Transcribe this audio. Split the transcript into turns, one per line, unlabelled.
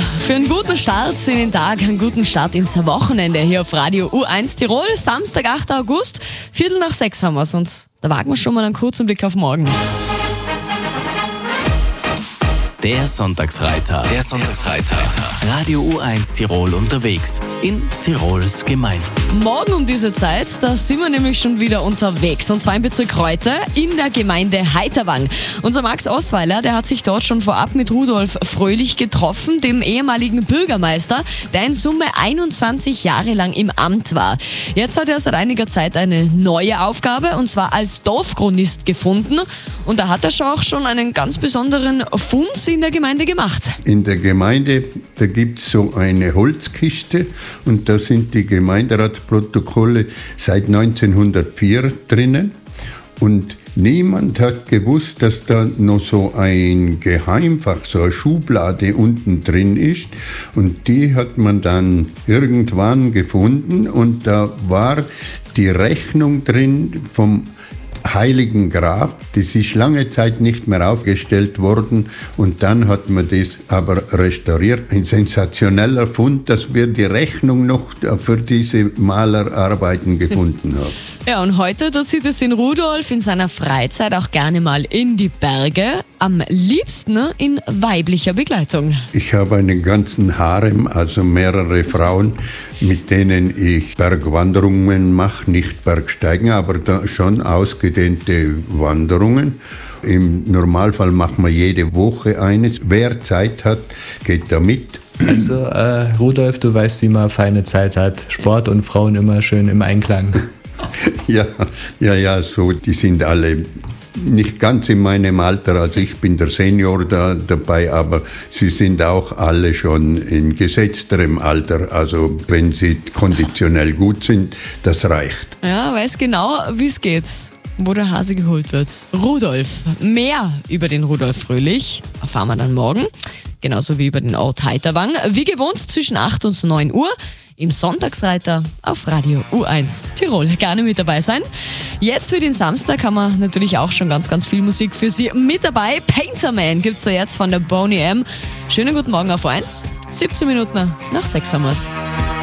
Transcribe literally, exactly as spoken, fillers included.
für einen guten Start in den Tag, einen guten Start ins Wochenende hier auf Radio U eins Tirol. Samstag, achter August, Viertel nach sechs haben wir's und da wagen wir schon mal einen kurzen Blick auf morgen.
Der Sonntagsreiter. Der Sonntagsreiter. Radio U eins Tirol unterwegs in Tirols Gemeinden.
Morgen um diese Zeit, da sind wir nämlich schon wieder unterwegs. Und zwar im Bezirk Reute in der Gemeinde Heiterwang. Unser Max Osweiler, der hat sich dort schon vorab mit Rudolf Fröhlich getroffen, dem ehemaligen Bürgermeister, der in Summe einundzwanzig Jahre lang im Amt war. Jetzt hat er seit einiger Zeit eine neue Aufgabe, und zwar als Dorfchronist gefunden. Und da hat er schon auch schon einen ganz besonderen Fund in der Gemeinde gemacht.
In der Gemeinde, da gibt es so eine Holzkiste und da sind die Gemeinderatsprotokolle seit neunzehnhundertvier drinnen und niemand hat gewusst, dass da noch so ein Geheimfach, so eine Schublade unten drin ist und die hat man dann irgendwann gefunden und da war die Rechnung drin vom Heiligen Grab, das ist lange Zeit nicht mehr aufgestellt worden und dann hat man das aber restauriert. Ein sensationeller Fund, dass wir die Rechnung noch für diese Malerarbeiten gefunden haben.
Ja, und heute, da zieht es den Rudolf in seiner Freizeit auch gerne mal in die Berge, am liebsten in weiblicher Begleitung.
Ich habe einen ganzen Harem, also mehrere Frauen, mit denen ich Bergwanderungen mache, nicht Bergsteigen, aber da schon ausgedehnte Wanderungen. Im Normalfall machen wir jede Woche eines. Wer Zeit hat, geht da mit.
Also äh, Rudolf, du weißt, wie man feine Zeit hat. Sport und Frauen immer schön im Einklang.
Ja, ja, ja, so, die sind alle nicht ganz in meinem Alter, also ich bin der Senior da dabei, aber sie sind auch alle schon in gesetzterem Alter, also wenn sie konditionell gut sind, das reicht.
Ja, weiß genau, wie es geht, wo der Hase geholt wird. Rudolf, mehr über den Rudolf Fröhlich erfahren wir dann morgen, genauso wie über den Ort Heiterwang, wie gewohnt zwischen acht und neun Uhr. Im Sonntagsreiter auf Radio U eins Tirol. Gerne mit dabei sein. Jetzt für den Samstag haben wir natürlich auch schon ganz, ganz viel Musik für Sie mit dabei. Painterman gibt's da jetzt von der Boney M. Schönen guten Morgen auf U eins. siebzehn Minuten nach sechs haben wir's.